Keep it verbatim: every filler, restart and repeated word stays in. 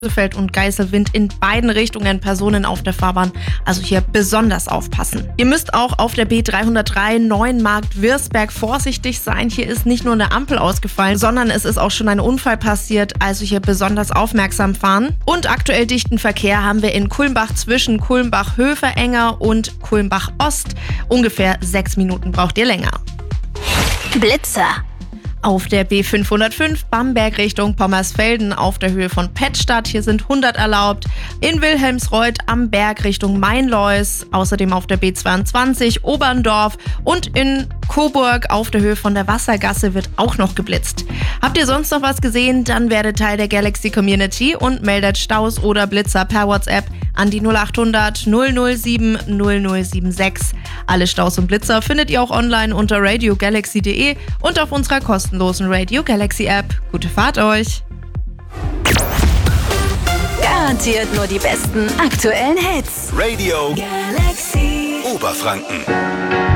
Feld und Geiselwind in beiden Richtungen Personen auf der Fahrbahn, also hier besonders aufpassen. Ihr müsst auch auf der B dreihundertdrei Neuenmarkt-Wirsberg vorsichtig sein. Hier ist nicht nur eine Ampel ausgefallen, sondern es ist auch schon ein Unfall passiert, also hier besonders aufmerksam fahren. Und aktuell dichten Verkehr haben wir in Kulmbach zwischen Kulmbach-Höferenger und Kulmbach-Ost. Ungefähr sechs Minuten braucht ihr länger. Blitzer. Auf der B fünfhundertfünf Bamberg Richtung Pommersfelden auf der Höhe von Pettstadt. Hier sind hundert erlaubt. In Wilhelmsreuth am Berg Richtung Mainlois. Außerdem auf der B zweiundzwanzig Oberndorf. Und in Coburg auf der Höhe von der Wassergasse wird auch noch geblitzt. Habt ihr sonst noch was gesehen? Dann werdet Teil der Galaxy Community und meldet Staus oder Blitzer per WhatsApp an die null achthundert null null sieben null null sieben sechs. Alle Staus und Blitzer findet ihr auch online unter radio galaxy punkt de und auf unserer kostenlosen Radio Galaxy App. Gute Fahrt euch! Garantiert nur die besten aktuellen Hits. Radio Galaxy Oberfranken.